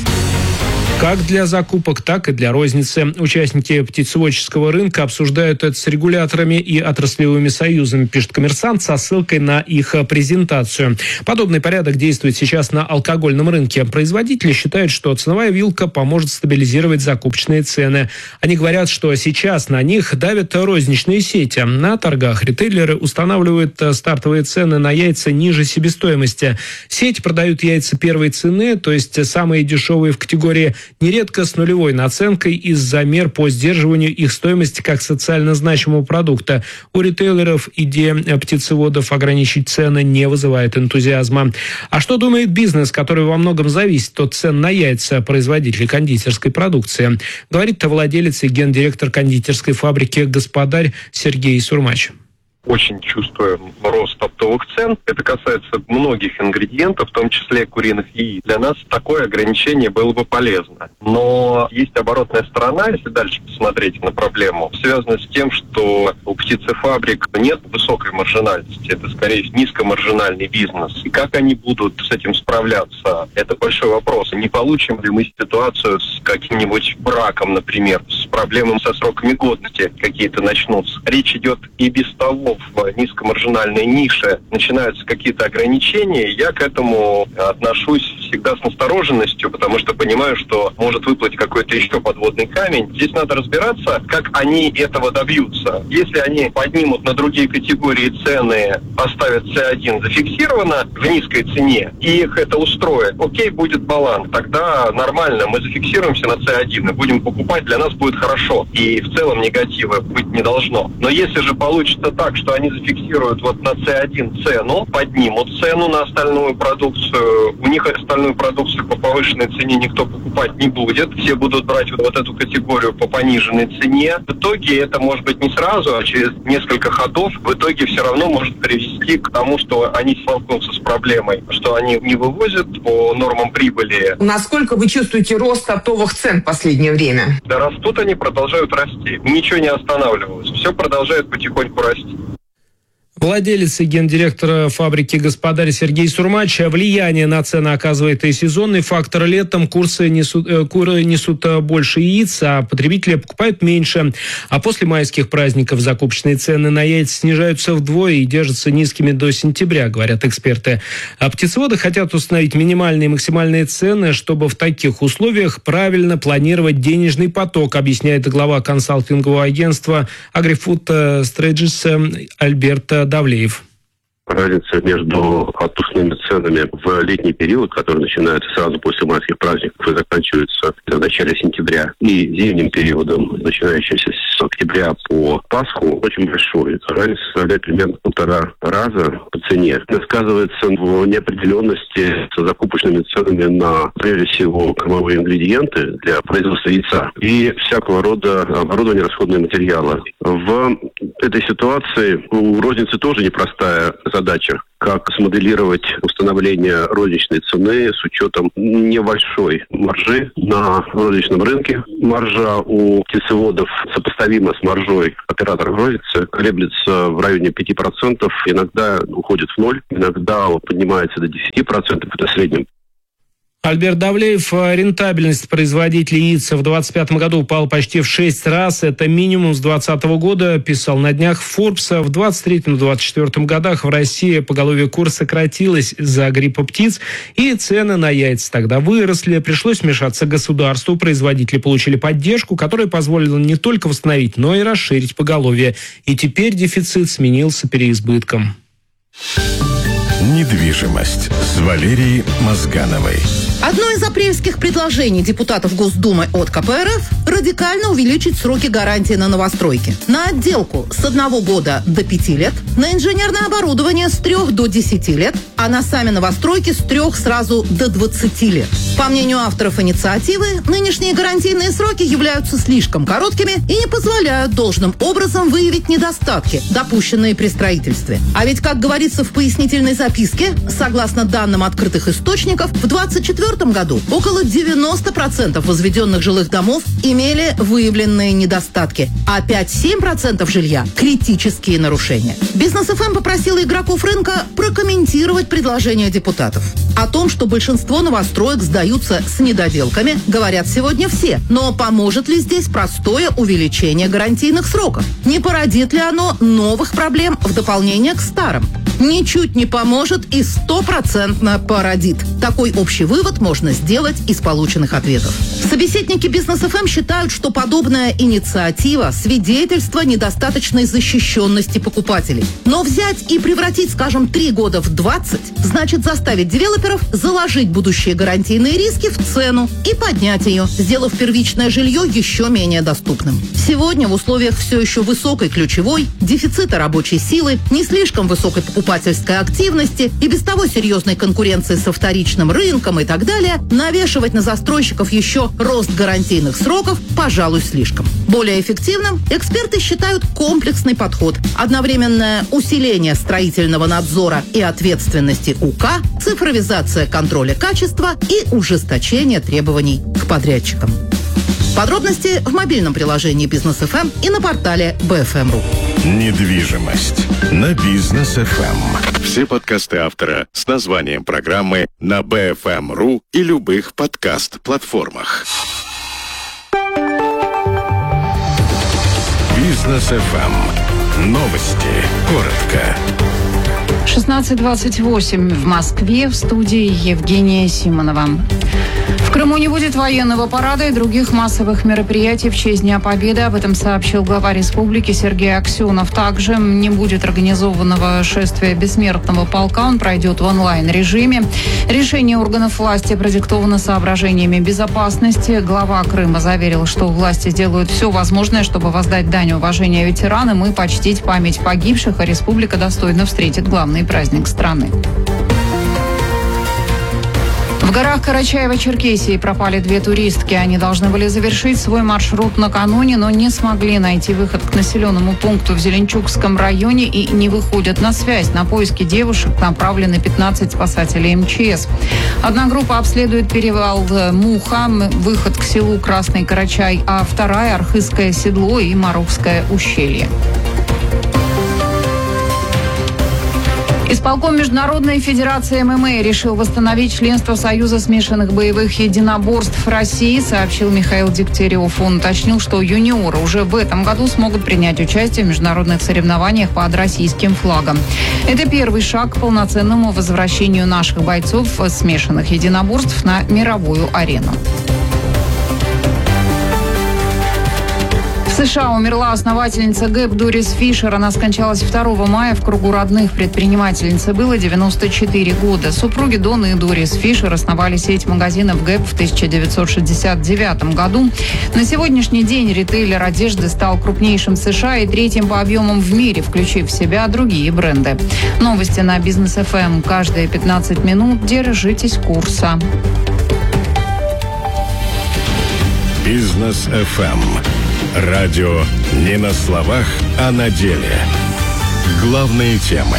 Как для закупок, так и для розницы. Участники птицеводческого рынка обсуждают это с регуляторами и отраслевыми союзами, пишет «Коммерсант» со ссылкой на их презентацию. Подобный порядок действует сейчас на алкогольном рынке. Производители считают, что ценовая вилка поможет стабилизировать закупочные цены. Они говорят, что сейчас на них давят розничные сети. На торгах ритейлеры устанавливают стартовые цены на яйца ниже себестоимости. Сети продают яйца первой цены, то есть самые дешевые в категории, нередко с нулевой наценкой из-за мер по сдерживанию их стоимости как социально значимого продукта. У ритейлеров идея птицеводов ограничить цены не вызывает энтузиазма. А что думает бизнес, который во многом зависит от цен на яйца производителей кондитерской продукции? Говорит владелец и гендиректор кондитерской фабрики «Господарь» Сергей Сурмач. Очень чувствуем рост оптовых цен. Это касается многих ингредиентов, в том числе куриных яиц. Для нас такое ограничение было бы полезно. Но есть оборотная сторона, если дальше посмотреть на проблему, связанная с тем, что у птицефабрик нет высокой маржинальности. Это, скорее, низкомаржинальный бизнес. И как они будут с этим справляться, это большой вопрос. Не получим ли мы ситуацию с каким-нибудь браком, например, с проблемами со сроками годности какие-то начнутся. Речь идет и без того, в низкомаржинальной нише начинаются какие-то ограничения, я к этому отношусь всегда с настороженностью, потому что понимаю, что может выплыть какой-то еще подводный камень. Здесь надо разбираться, как они этого добьются. Если они поднимут на другие категории цены, оставят C1 зафиксировано в низкой цене, и их это устроит, окей, будет баланс. Тогда нормально, мы зафиксируемся на C1 и будем покупать, для нас будет хорошо. И в целом негатива быть не должно. Но если же получится так, что они зафиксируют вот на C1 цену, поднимут цену на остальную продукцию, у них остальную продукцию по повышенной цене никто покупать не будет, все будут брать вот эту категорию по пониженной цене. В итоге это может быть не сразу, а через несколько ходов в итоге все равно может привести к тому, что они столкнутся с проблемой, что они не вывозят по нормам прибыли. Насколько вы чувствуете рост оптовых цен в последнее время? Да растут они, продолжают расти. Ничего не останавливалось. Все продолжает потихоньку расти. Владелец и гендиректор фабрики «Господарь» Сергей Сурмач. Влияние на цены оказывает и сезонный фактор. Летом куры несут больше яиц, а потребители покупают меньше. А после майских праздников закупочные цены на яйца снижаются вдвое и держатся низкими до сентября, говорят эксперты. А птицеводы хотят установить минимальные и максимальные цены, чтобы в таких условиях правильно планировать денежный поток, объясняет глава консалтингового агентства «Агрифуд Strategies» Альберт Давлеев. Разница между отпускными ценами в летний период, который начинается сразу после майских праздников и заканчивается в начале сентября, и зимним периодом, начинающимся с октября по Пасху, очень большой. Разница составляет примерно 1,5 раза по цене. Это сказывается в неопределенности с закупочными ценами на, прежде всего, кормовые ингредиенты для производства яйца и всякого рода оборудование, расходные материалы. В этой ситуации у розницы тоже непростая задача, как смоделировать установление розничной цены с учетом небольшой маржи на розничном рынке. Маржа у птицеводов сопоставима с маржой операторов розницы, колеблется в районе 5%, иногда уходит в ноль, иногда поднимается до 10%, это в среднем. Альберт Давлеев. Рентабельность производителей яиц в 2025 году упала почти в 6 раз. Это минимум с 2020 года, писал на днях Forbes. В 2023-2024 годах в России поголовье кур сократилось из-за гриппа птиц, и цены на яйца тогда выросли. Пришлось вмешаться государству. Производители получили поддержку, которая позволила не только восстановить, но и расширить поголовье. И теперь дефицит сменился переизбытком. Недвижимость с Валерией Мозгановой. Одно из апрельских предложений депутатов Госдумы от КПРФ – радикально увеличить сроки гарантии на новостройки. На отделку с 1 года до 5 лет, на инженерное оборудование с 3 до 10 лет, а на сами новостройки с 3 сразу до 20 лет. По мнению авторов инициативы, нынешние гарантийные сроки являются слишком короткими и не позволяют должным образом выявить недостатки, допущенные при строительстве. А ведь, как говорится в пояснительной записке, согласно данным открытых источников, в 2024 году около 90% возведенных жилых домов имели выявленные недостатки, а 5-7% жилья – критические нарушения. Бизнес-ФМ попросила игроков рынка прокомментировать предложения депутатов. О том, что большинство новостроек сдаются с недоделками, говорят сегодня все. Но поможет ли здесь простое увеличение гарантийных сроков? Не породит ли оно новых проблем в дополнение к старым? Ничуть не поможет и 100% породит. Такой общий вывод можно сделать из полученных ответов. Собеседники Бизнес-ФМ считают, что подобная инициатива – свидетельство недостаточной защищенности покупателей. Но взять и превратить, скажем, 3 года в 20 значит заставить девелоперов заложить будущие гарантийные риски в цену и поднять ее, сделав первичное жилье еще менее доступным. Сегодня в условиях все еще высокой ключевой, дефицита рабочей силы, не слишком высокой покупательской активности и без того серьезной конкуренции со вторичным рынком и так далее, навешивать на застройщиков еще рост гарантийных сроков, пожалуй, слишком. Более эффективным эксперты считают комплексный подход. Одновременное усиление строительного надзора и ответственности УК, цифровизация контроля качества и ужесточение требований к подрядчикам. Подробности в мобильном приложении Бизнес-ФМ и на портале BFM.ru. Недвижимость на Бизнес-ФМ. Все подкасты автора с названием программы на BFM.ru и любых подкаст-платформах. Бизнес-ФМ. Новости. Коротко. 16:28 в Москве, в студии Евгения Симонова. В Крыму не будет военного парада и других массовых мероприятий в честь Дня Победы. Об этом сообщил глава республики Сергей Аксенов. Также не будет организованного шествия бессмертного полка. Он пройдет в онлайн-режиме. Решение органов власти продиктовано соображениями безопасности. Глава Крыма заверил, что власти сделают все возможное, чтобы воздать дань уважения ветеранам и почтить память погибших, а республика достойно встретит главный праздник страны. В горах Карачаево-Черкесии пропали 2 туристки. Они должны были завершить свой маршрут накануне, но не смогли найти выход к населенному пункту в Зеленчукском районе и не выходят на связь. На поиски девушек направлены 15 спасателей МЧС. Одна группа обследует перевал Муха, выход к селу Красный Карачай, а вторая – Архызское седло и Марухское ущелье. Исполком Международной Федерации ММА решил восстановить членство Союза смешанных боевых единоборств России, сообщил Михаил Дегтярев. Он уточнил, что юниоры уже в этом году смогут принять участие в международных соревнованиях под российским флагом. Это первый шаг к полноценному возвращению наших бойцов смешанных единоборств на мировую арену. В США умерла основательница ГЭП Дорис Фишер. Она скончалась 2 мая в кругу родных. Предпринимательнице было 94 года. Супруги Дона и Дорис Фишер основали сеть магазинов ГЭП в 1969 году. На сегодняшний день ритейлер одежды стал крупнейшим в США и третьим по объемам в мире, включив в себя другие бренды. Новости на Бизнес ФМ. Каждые 15 минут держитесь курса. Бизнес ФМ. Радио не на словах, а на деле. Главные темы.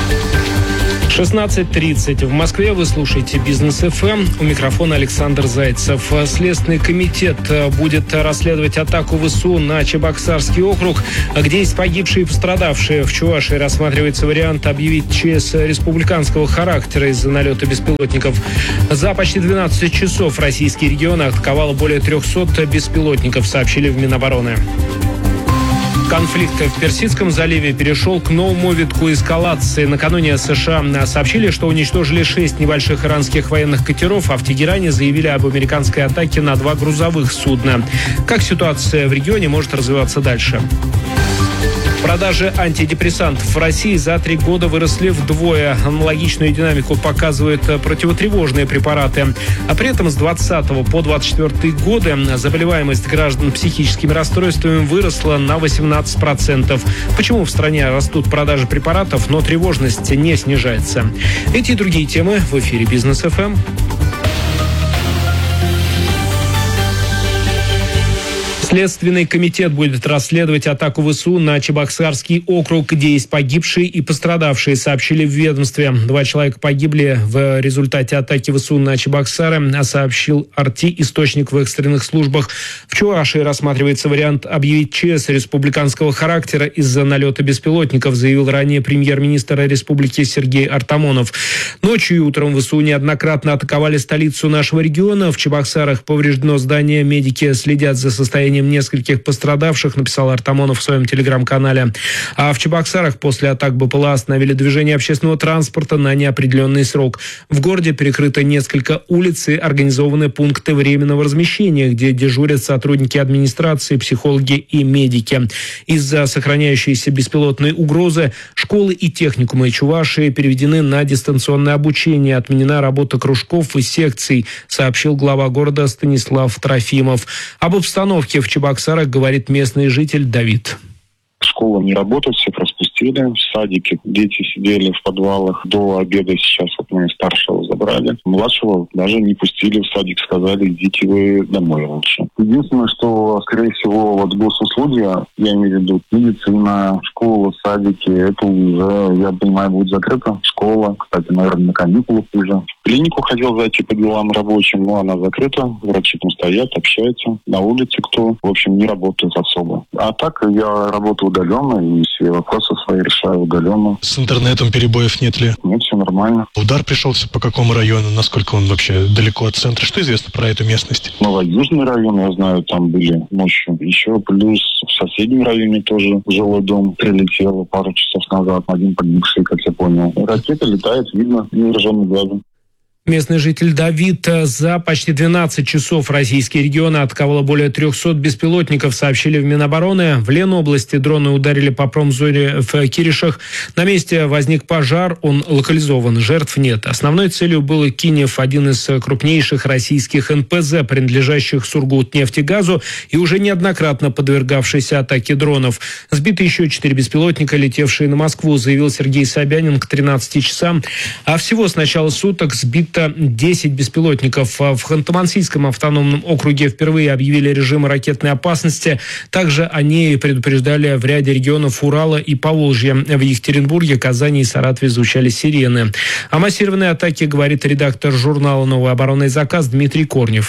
16:30 в Москве. Вы слушаете Бизнес ФМ. У микрофона Александр Зайцев. Следственный комитет будет расследовать атаку ВСУ на Чебоксарский округ, где есть погибшие и пострадавшие. В Чувашии рассматривается вариант объявить ЧС республиканского характера из-за налета беспилотников. За почти 12 часов российские регионы атаковало более 300 беспилотников, сообщили в Минобороны. Конфликт в Персидском заливе перешел к новому витку эскалации. Накануне США сообщили, что уничтожили 6 небольших иранских военных катеров, а в Тегеране заявили об американской атаке на 2 грузовых судна. Как ситуация в регионе может развиваться дальше? Продажи антидепрессантов в России за 3 года выросли вдвое. Аналогичную динамику показывают противотревожные препараты. А при этом с 20 по 24 годы заболеваемость граждан психическими расстройствами выросла на 18%. Почему в стране растут продажи препаратов, но тревожность не снижается? Эти и другие темы в эфире Бизнес ФМ. Следственный комитет будет расследовать атаку ВСУ на Чебоксарский округ, где есть погибшие и пострадавшие, сообщили в ведомстве. 2 человека погибли в результате атаки ВСУ на Чебоксары, сообщил РТ, источник в экстренных службах. В Чувашии рассматривается вариант объявить ЧС республиканского характера из-за налета беспилотников, заявил ранее премьер-министр республики Сергей Артамонов. Ночью и утром ВСУ неоднократно атаковали столицу нашего региона. В Чебоксарах повреждено здание, медики следят за состоянием нескольких пострадавших, написал Артамонов в своем телеграм-канале. А в Чебоксарах после атак БПЛА остановили движение общественного транспорта на неопределенный срок. В городе перекрыто несколько улиц и организованы пункты временного размещения, где дежурят сотрудники администрации, психологи и медики. Из-за сохраняющейся беспилотной угрозы школы и техникумы Чувашии переведены на дистанционное обучение. Отменена работа кружков и секций, сообщил глава города Станислав Трофимов. Об обстановке в Чебоксарах говорит местный житель Давид. Школа не работает, всех распустили. В садике дети сидели в подвалах до обеда. Сейчас вот мы старшего забрали. Младшего даже не пустили в садик. Сказали, идите вы домой лучше. Единственное, что, скорее всего, вот госуслуги, я имею в виду медицина, школа, садики, это уже, я понимаю, будет закрыта. Школа, кстати, наверное, на каникулах уже. В клинику хотел зайти по делам рабочим, но она закрыта. Врачи там стоят, общаются. На улице кто, в общем, не работает особо. А так я работаю удаленно и все вопросы свои решаю удаленно. С интернетом перебоев нет ли? Нет, все нормально. Удар пришелся по какому району? Насколько он вообще далеко от центра? Что известно про эту местность? Южный район, я знаю, там были ночью. Еще плюс в соседнем районе тоже жилой дом прилетело пару часов назад. Один погибший, как я понял. Ракета летает, видно, невооруженным глазом. Местный житель Давид. За почти 12 часов российские регионы атаковало более 300 беспилотников, сообщили в Минобороны. В Ленобласти дроны ударили по промзоне в Киришах. На месте возник пожар, он локализован, жертв нет. Основной целью был Кинев, один из крупнейших российских НПЗ, принадлежащих Сургутнефтегазу и уже неоднократно подвергавшийся атаке дронов. Сбиты еще 4 беспилотника, летевшие на Москву, заявил Сергей Собянин к 13 часам. А всего с начала суток сбито 10 беспилотников. В Ханты-Мансийском автономном округе впервые объявили режим ракетной опасности. Также они предупреждали в ряде регионов Урала и Поволжья. В Екатеринбурге, Казани и Саратове звучали сирены. О массированной атаке говорит редактор журнала «Новый оборонный заказ» Дмитрий Корнев.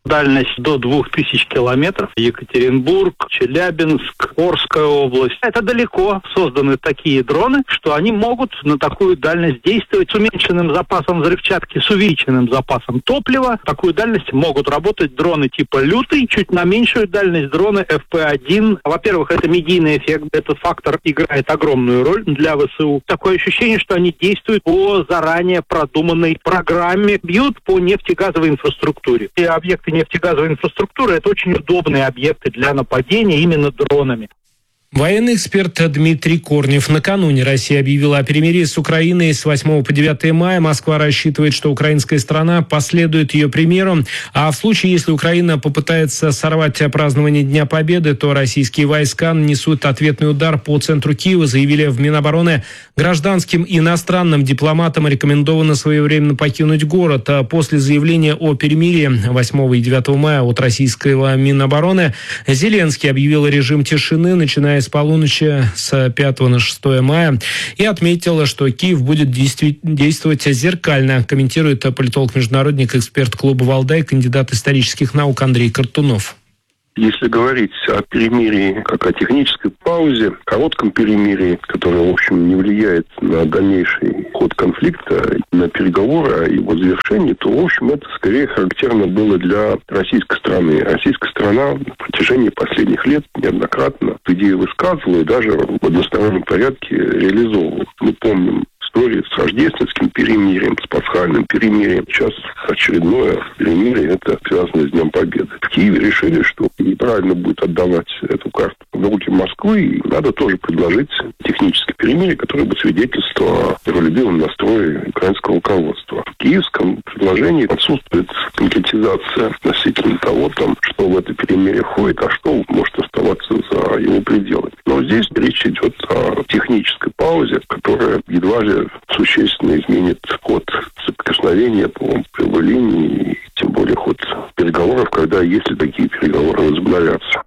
Дальность до 2000 километров. Екатеринбург, Челябинск, Орская область. Это далеко созданы такие дроны, что они могут на такую дальность действовать с уменьшенным запасом взрывчатки, с увеличенным запасом топлива. Такую дальность могут работать дроны типа «Лютый», чуть на меньшую дальность дроны FP1. Во-первых, это медийный эффект. Этот фактор играет огромную роль для ВСУ. Такое ощущение, что они действуют по заранее продуманной программе, бьют по нефтегазовой инфраструктуре. И объекты нефтегазовой инфраструктуры – это очень удобные объекты для нападения именно дронами. Военный эксперт Дмитрий Корнев. Накануне Россия объявила о перемирии с Украиной с 8 по 9 мая. Москва рассчитывает, что украинская сторона последует ее примеру. А в случае, если Украина попытается сорвать празднование Дня Победы, то российские войска нанесут ответный удар по центру Киева, заявили в Минобороны. Гражданским и иностранным дипломатам рекомендовано своевременно покинуть город. А после заявления о перемирии 8 и 9 мая от российского Минобороны Зеленский объявил режим тишины, начиная с полуночи с 5 на 6 мая, и отметила, что Киев будет действовать зеркально, комментирует политолог-международник, эксперт клуба «Валдай», кандидат исторических наук Андрей Картунов. Если говорить о перемирии как о технической паузе, коротком перемирии, которое, в общем, не влияет на дальнейший ход конфликта, на переговоры о его завершении, то, в общем, это скорее характерно было для российской страны. Российская сторона на протяжении последних лет неоднократно идею высказывала и даже в одностороннем порядке реализовывала. Мы помним истории с рождественским перемирием, с пасхальным перемирием. Сейчас очередное перемирие, это связано с Днем Победы. В Киеве решили, что неправильно будет отдавать эту карту в руки Москвы, и надо тоже предложить техническое перемирие, которое бы свидетельствовало о миролюбивом настрое украинского руководства. В киевском предложении отсутствует конкретизация относительно того, что в это перемирие входит, а что может оставаться за его пределами. Но здесь речь идет о технической паузе, которая едва ли существенно изменит ход соприкосновения по прямой линии, и тем более ход переговоров, когда, если такие переговоры возобновятся.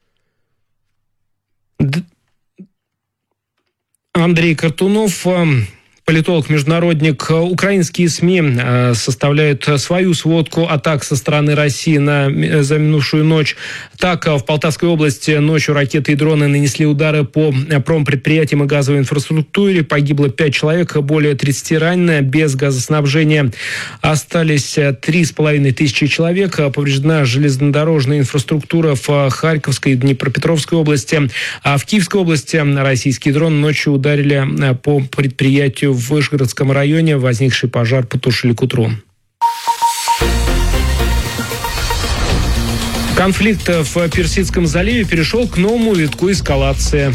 Андрей Картунов, политолог-международник. Украинские СМИ составляют свою сводку атак со стороны России за минувшую ночь. Так, в Полтавской области ночью ракеты и дроны нанесли удары по промпредприятиям и газовой инфраструктуре. Погибло 5 человек, более 30 ранено. Без газоснабжения остались 3500 человек. Повреждена железнодорожная инфраструктура в Харьковской и Днепропетровской области. А в Киевской области российские дроны ночью ударили по предприятию в Вышгородском районе. Возникший пожар потушили к утру. Конфликт в Персидском заливе перешел к новому витку эскалации.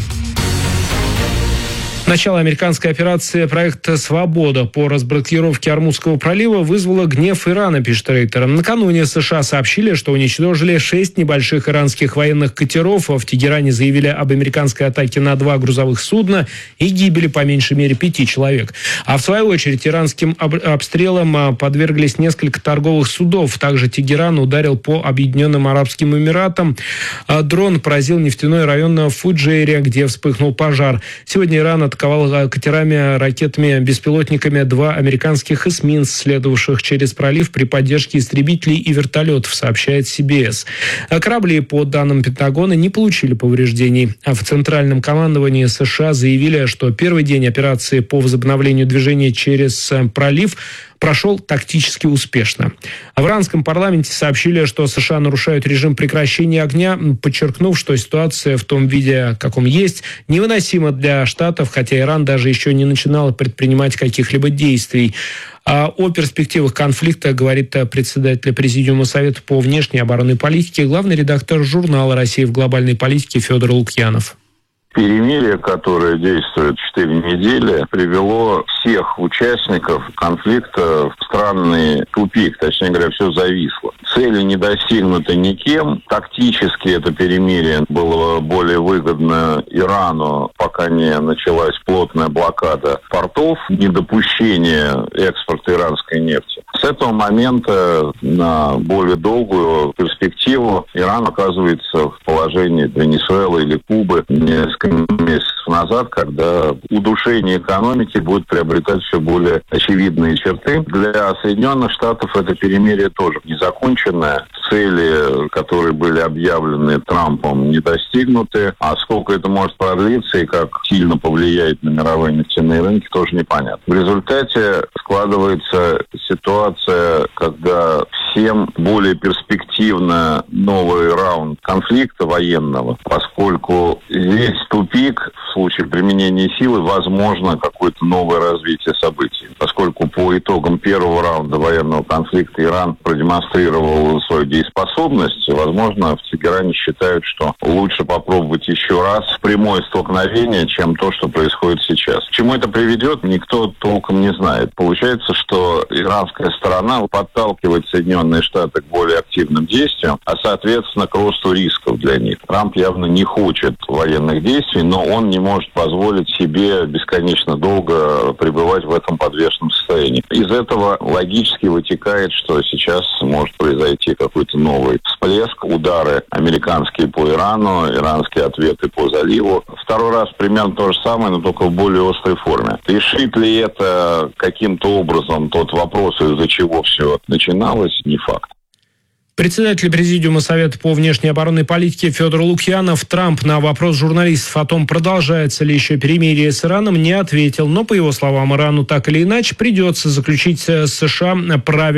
Начало американской операции проекта «Свобода» по разблокировке Ормузского пролива вызвало гнев Ирана, пишет Рейтер. Накануне США сообщили, что уничтожили 6 небольших иранских военных катеров. В Тегеране заявили об американской атаке на 2 грузовых судна и гибели по меньшей мере 5 человек. А в свою очередь иранским обстрелам подверглись несколько торговых судов. Также Тегеран ударил по Объединенным Арабским Эмиратам. Дрон поразил нефтяной район в Фуджейре, где вспыхнул пожар. Сегодня Иран атаковал катерами, ракетами, беспилотниками 2 американских эсминца, следовавших через пролив при поддержке истребителей и вертолетов, сообщает CBS. Корабли, по данным Пентагона, не получили повреждений. А в Центральном командовании США заявили, что первый день операции по возобновлению движения через пролив прошел тактически успешно. В иранском парламенте сообщили, что США нарушают режим прекращения огня, подчеркнув, что ситуация в том виде, каком есть, невыносима для Штатов, хотя Иран даже еще не начинал предпринимать каких-либо действий. О перспективах конфликта говорит председатель Президиума Совета по внешней и оборонной политике, главный редактор журнала «Россия в глобальной политике» Федор Лукьянов. Перемирие, которое действует 4 недели, привело всех участников конфликта в странный тупик. Точнее говоря, все зависло. Цели не достигнуты никем. Тактически это перемирие было более выгодно Ирану, пока не началась плотная блокада портов, недопущение экспорта иранской нефти. С этого момента на более долгую перспективу Иран оказывается в положении Венесуэлы или Кубы несколько месяцев назад, когда удушение экономики будет приобретать все более очевидные черты. Для Соединенных Штатов это перемирие тоже незаконченное. цели, которые были объявлены Трампом, не достигнуты. А сколько это может продлиться и как сильно повлияет на мировые нефтяные рынки, тоже непонятно. В результате складывается ситуация, когда всем более перспективно новый раунд конфликта военного, поскольку здесь тупик в случае применения силы, возможно какое-то новое развитие событий. Поскольку по итогам первого раунда военного конфликта Иран продемонстрировал свою дееспособность, возможно, в Тегеране считают, что лучше попробовать еще раз прямое столкновение, чем то, что происходит сейчас. К чему это приведет, никто толком не знает. Получается, что иранская сторона подталкивает Соединенные Штаты к более активным действиям, а, соответственно, к росту рисков для них. Трамп явно не хочет военных действий, но он не может позволить себе бесконечно долго пребывать в этом подвешенном состоянии. Из этого логически вытекает, что сейчас может произойти какой-то новый всплеск, удары американские по Ирану, иранские ответы по заливу. Второй раз примерно то же самое, но только в более острой форме. Решит ли это каким-то образом тот вопрос, из-за чего все начиналось, не факт. Председатель Президиума Совета по внешней оборонной политике Федор Лукьянов. Трамп на вопрос журналистов о том, продолжается ли еще перемирие с Ираном, не ответил. Но, по его словам, Ирану так или иначе придется заключить с США правильный